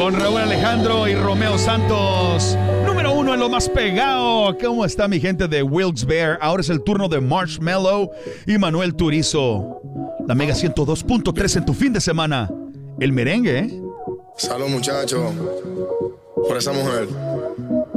Con Raúl Alejandro y Romeo Santos. Número 1 en lo más pegado. ¿Cómo está mi gente de Wilkes-Barre? Ahora es el turno de Marshmello y Manuel Turizo. La Mega 102.3 en tu fin de semana. El merengue, ¿eh? Salud, muchachos. Por esa mujer.